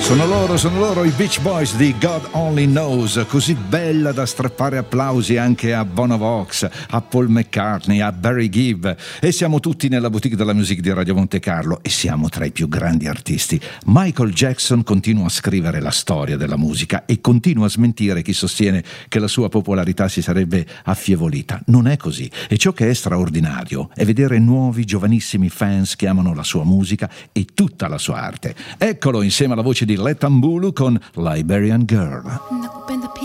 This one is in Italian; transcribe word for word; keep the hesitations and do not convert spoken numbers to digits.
Sono loro, sono loro i Beach Boys di God Only Knows, così bella da strappare applausi anche a Bono Vox, a Paul McCartney, a Barry Gibb, e siamo tutti nella boutique della musica di Radio Monte Carlo e siamo tra i più grandi artisti. Michael Jackson continua a scrivere la storia della musica e continua a smentire chi sostiene che la sua popolarità si sarebbe affievolita. Non è così, e ciò che è straordinario è vedere nuovi giovanissimi fans che amano la sua musica e tutta la sua arte. Eccolo insieme alla voce di Letambulu con Liberian Girl. Nakupenda